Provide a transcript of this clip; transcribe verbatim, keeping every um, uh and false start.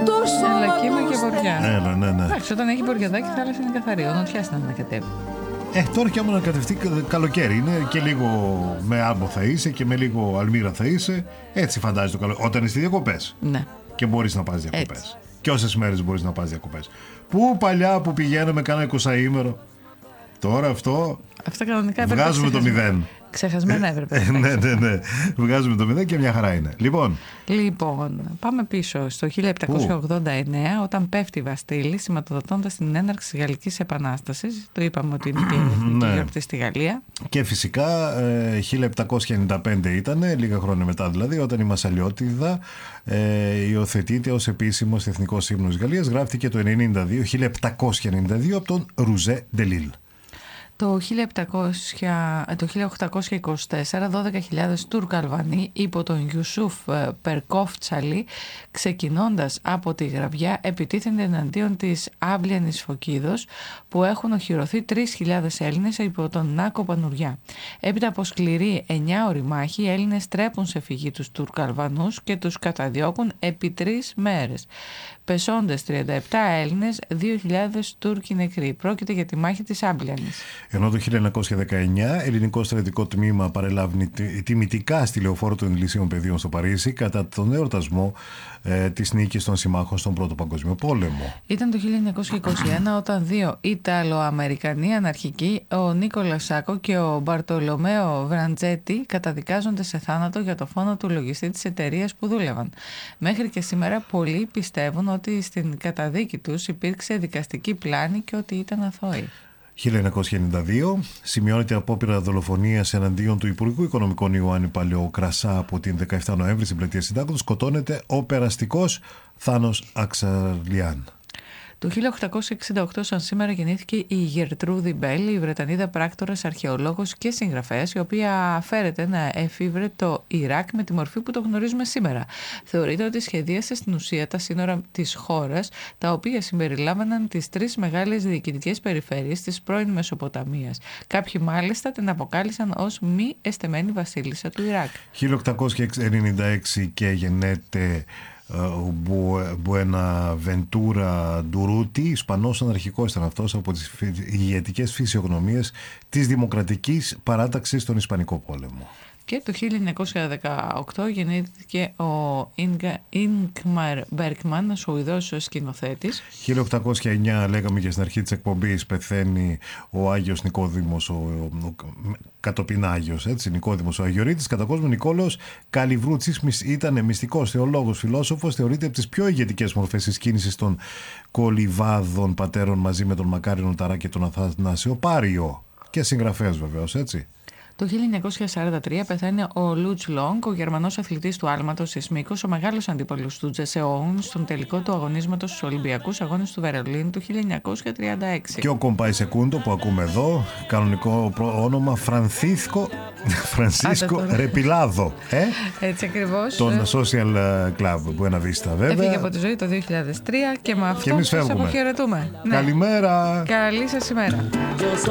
τόσο αλλά κύμα και βοριά. Ναι, ναι, ναι. Εντάξει, όταν έχει βοριαδάκι, η θάλασσα είναι καθαρή. Ο νοτιάς να ανακατεύει. Ε, τώρα και άμα ανακατευτεί καλοκαίρι είναι και λίγο με άμπο θα είσαι και με λίγο αλμύρα θα είσαι. Έτσι φαντάζεσαι το καλοκαίρι. Όταν είσαι διακοπές. Ναι. Και μπορείς να πας διακοπές. Και όσες μέρες μπορείς να πας διακοπές. Πού παλιά που πηγαίναμε κάνα εικοσαήμερο. Τώρα αυτό. Αυτά κανονικά βγάζουμε το μηδέν. Ξεχασμένα έπρεπε. Ε, ναι, ναι, ναι. Βγάζουμε το μηδέν και μια χαρά είναι. Λοιπόν. Λοιπόν, πάμε πίσω στο χίλια επτακόσια ογδόντα εννέα, όταν πέφτει η Βαστίλη, σηματοδοτώντας την έναρξη της Γαλλικής Επανάστασης. Το είπαμε ότι είναι και η εθνική γιορτή στη Γαλλία. Και φυσικά ε, χίλια επτακόσια ενενήντα πέντε ήταν, λίγα χρόνια μετά δηλαδή, όταν η Μασσαλιώτιδα ε, υιοθετείται ως επίσημος εθνικός ύμνος Γαλλίας. Γράφτηκε το χίλια επτακόσια ενενήντα δύο από τον Ρουζέ Ντελίλ. Το, χίλια επτακόσια, το χίλια οκτακόσια είκοσι τέσσερα, δώδεκα χιλιάδες Τούρκοι Αλβανοί υπό τον Ιουσούφ Περκόφτσαλη, ξεκινώντας από τη Γραβιά, επιτίθενται εναντίον της Άβλιανης Φωκίδος, που έχουν οχυρωθεί τρεις χιλιάδες Έλληνες υπό τον Νάκο Πανουριά. Έπειτα από σκληρή εννιάωρη μάχη, οι Έλληνες τρέπουν σε φυγή τους Τούρκοι Αλβανούς και τους καταδιώκουν επί τρεις μέρες. Πεσόντες τριάντα επτά Έλληνες, δύο χιλιάδες Τούρκοι νεκροί. Πρόκειται για τη μάχη της Άμπλιανης. Ενώ το χίλια εννιακόσια δεκαεννέα ελληνικό στρατιωτικό τμήμα παρελάβει τιμητικά στη λεωφόρο των Ηλυσίων Πεδίων στο Παρίσι κατά τον εορτασμό ε, της νίκης των συμμάχων στον Πρώτο Παγκόσμιο Πόλεμο. Ήταν το χίλια εννιακόσια είκοσι ένα όταν δύο Ιταλοαμερικανοί αναρχικοί, ο Νίκολα Σάκο και ο Μπαρτολομέο Βραντζέτη, καταδικάζονται σε θάνατο για το φόνο του λογιστή της εταιρείας που δούλευαν. Μέχρι και σήμερα πολλοί πιστεύουν ότι στην καταδίκη τους υπήρξε δικαστική πλάνη και ότι ήταν αθώοι. χίλια εννιακόσια ενενήντα δύο σημειώνεται απόπειρα δολοφονίας εναντίον του Υπουργού Οικονομικών Ιωάννη Παλαιοκρασά από την δεκαεφτά Νοέμβρη στην πλατεία Συντάγματος. Σκοτώνεται ο περαστικός Θάνος Αξαλιάν. Το χίλια οκτακόσια εξήντα οκτώ, σαν σήμερα, γεννήθηκε η Γερτρούδη Μπέλ, η Βρετανίδα πράκτορας, αρχαιολόγος και συγγραφέας, η οποία φέρεται να εφήβρε το Ιράκ με τη μορφή που το γνωρίζουμε σήμερα. Θεωρείται ότι σχεδίασε στην ουσία τα σύνορα της χώρας, τα οποία συμπεριλάμβαναν τις τρεις μεγάλες διοικητικές περιφέρειες της πρώην Μεσοποταμίας. Κάποιοι μάλιστα την αποκάλυψαν ως μη εστεμένη βασίλισσα του Ιράκ. χίλια οκτακόσια ενενήντα έξι και γεννέται Μπουέναβεντούρα Ντουρούτι, Ισπανός αναρχικός ήταν αυτός, από τις ηγετικές φυσιογνωμίες της Δημοκρατικής Παράταξης στον Ισπανικό Πόλεμο. Και το χίλια εννιακόσια δεκαοκτώ γεννήθηκε ο Ίνγκμαρ Μπέρκμαν, Σουηδός σκηνοθέτης. χίλια οκτακόσια εννέα, λέγαμε και στην αρχή της εκπομπής, πεθαίνει ο Άγιος Νικόδημος, ο, ο, ο κατοπίν Άγιος, έτσι, Νικόδημος ο Αγιορείτης. Κατά κόσμο Νικόλαος Καλιβρούτσης ήταν μυστικός θεολόγος, φιλόσοφος, θεωρείται από τις πιο ηγετικές μορφές της κίνησης των κολιβάδων πατέρων, μαζί με τον Μακάρινο Ταρά και τον Αθανάσιο Πάριο, και συγγραφέας βεβαίως, έτσι. Το χίλια εννιακόσια σαράντα τρία πεθαίνει ο Λούτς Λόγκ, ο Γερμανός αθλητής του άλματος της Μύκος, ο μεγάλος αντίπαλος του Τζεσεόουν στον τελικό του αγωνίσματος στους Ολυμπιακούς Αγώνες του Βερολίνου του χίλια εννιακόσια τριάντα έξι. Και ο Κομπάι Σεκούντο που ακούμε εδώ, κανονικό όνομα Φρανσίσκο, Φρανσίσκο Ρεπιλάδο. Ε? Έτσι ακριβώς. Τον Social Club Buena Vista, βέβαια. Έφυγε από τη ζωή το δύο χιλιάδες τρία και με αυτό σας αποχαιρετούμε. Καλημέρα. Καλή σας ημέρα.